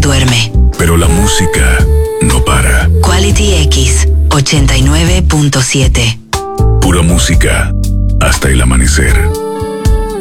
duerme. Pero la música no para. Quality X 89.7. Pura música hasta el amanecer.